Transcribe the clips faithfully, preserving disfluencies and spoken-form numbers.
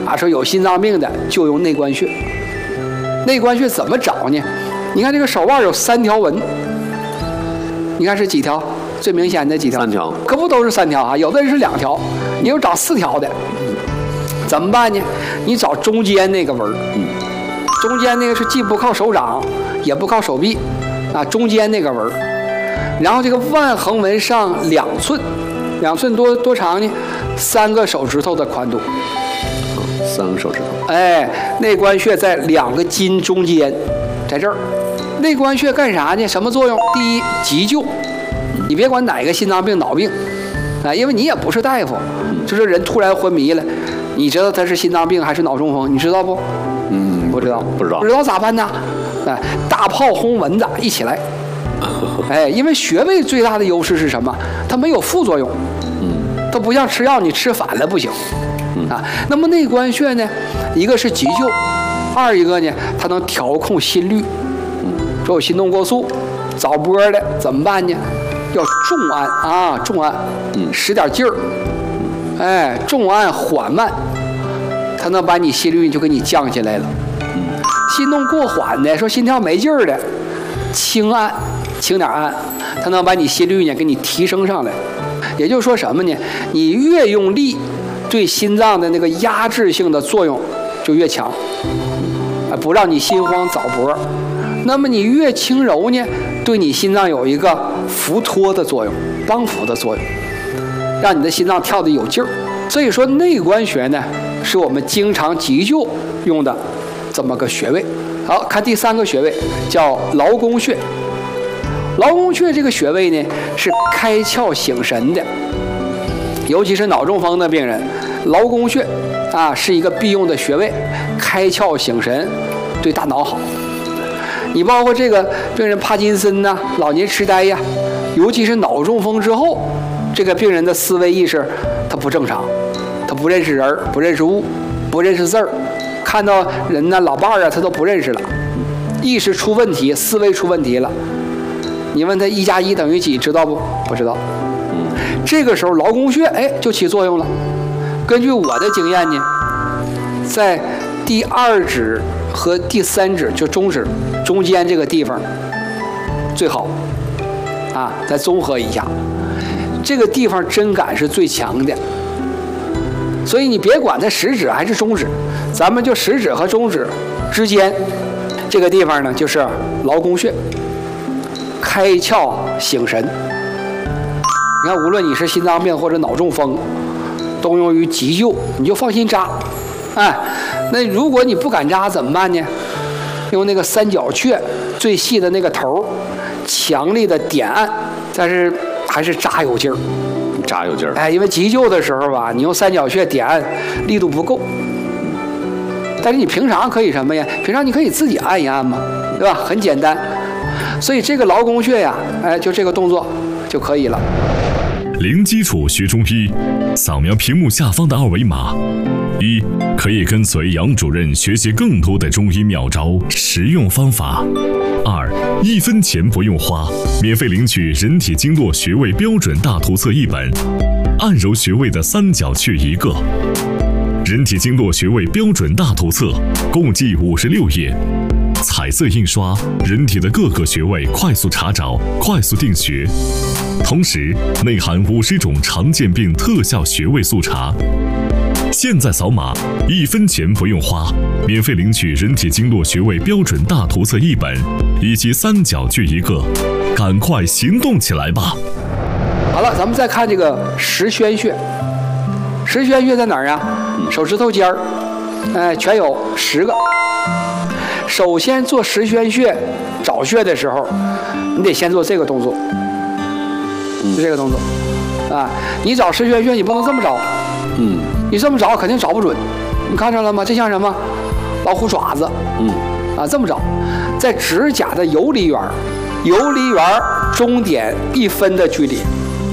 啊，说有心脏病的就用内关穴。内关穴怎么找呢？你看这个手腕有三条纹，你看是几条？最明显的几条？ 三条。 可不都是三条啊，有的人是两条，你有找四条的，怎么办呢？你找中间那个纹，嗯，中间那个是既不靠手掌，也不靠手臂，啊，中间那个纹，然后这个腕横纹上两寸，两寸多多长呢？三个手指头的宽度。 三个手指头。 哎，内关穴在两个筋中间，在这儿。内关穴干啥呢？什么作用？第一，急救。你别管哪个心脏病、脑病，啊，因为你也不是大夫，就是人突然昏迷了，你知道他是心脏病还是脑中风？你知道不？ 嗯， 不知道， 不知道， 不知道咋办呢？哎，大炮轰蚊子一起来。哎，因为穴位最大的优势是什么？它没有副作用。嗯，它不像吃药，你吃反了不行。啊，那么内关穴呢，一个是急救，二一个呢，它能调控心率。说有心动过速、早搏的怎么办呢？要重按啊，重按，嗯，使点劲儿，哎，重按缓慢，它能把你心率就给你降下来了。嗯，心动过缓的，说心跳没劲儿的，轻按，轻点按，它能把你心率呢给你提升上来。也就是说什么呢？你越用力，对心脏的那个压制性的作用就越强，啊，不让你心慌早搏。那么你越轻柔呢，对你心脏有一个扶托的作用，帮扶的作用，让你的心脏跳得有劲儿。所以说内关穴呢，是我们经常急救用的这么个穴位。好，看第三个穴位叫劳宫穴。劳宫穴这个穴位呢，是开窍醒神的，尤其是脑中风的病人，劳宫穴啊是一个必用的穴位，开窍醒神，对大脑好。你包括这个病人帕金森呐、老年痴呆呀，尤其是脑中风之后，这个病人的思维意识他不正常，他不认识人，不认识物，不认识字儿，看到人呢、老伴儿啊，他都不认识了，意识出问题，思维出问题了。你问他一加一等于几，知道不？不知道。这个时候劳宫穴哎就起作用了。根据我的经验呢，在第二指和第三指就中指中间这个地方最好啊，再综合一下，这个地方针感是最强的，所以你别管它食指还是中指，咱们就食指和中指之间这个地方呢，就是劳宫穴，开窍醒神。你看，无论你是心脏病或者脑中风，都用于急救，你就放心扎。哎，那如果你不敢扎怎么办呢？用那个三角穴最细的那个头，强力的点按，但是还是扎有劲儿， 扎有劲儿。 哎，因为急救的时候吧，你用三角穴点按力度不够，但是你平常可以什么呀？平常你可以自己按一按嘛，对吧？很简单。所以这个劳宫穴呀，哎，就这个动作就可以了。 零基础学中医，扫描屏幕下方的二维码。一，可以跟随杨主任学习更多的中医妙招、实用方法。二，一分钱不用花，免费领取人体经络穴位标准大图册一本，按揉穴位的三角穴一个。人体经络穴位标准大图册共计五十六页，彩色印刷，人体的各个穴位快速查找，快速定穴。同时内含五十种常见病特效穴位速查。现在扫码，一分钱不用花，免费领取人体经络穴位标准大图册一本，以及三角穴一个，赶快行动起来吧！ 好了，咱们再看这个十宣穴。十宣穴在哪儿啊？手指头尖儿，哎，全有十个。首先做十宣穴找穴的时候，你得先做这个动作，就这个动作啊。你找十宣穴，你不能这么找，嗯，你这么找肯定找不准。你看着了吗？这像什么？老虎爪子，嗯，啊，这么找，在指甲的游离缘，游离缘中点一分的距离，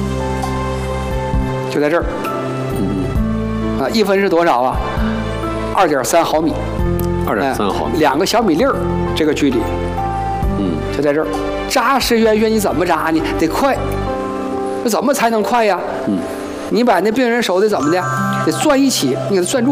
就在这儿，嗯，啊，一分是多少啊？二点三毫米。 二点三毫米， 两个小米粒儿，这个距离，嗯，就在这儿。扎十宣穴你怎么扎呢？得快，那怎么才能快呀？嗯，你把那病人手得怎么的？得攥一起，你给他攥住。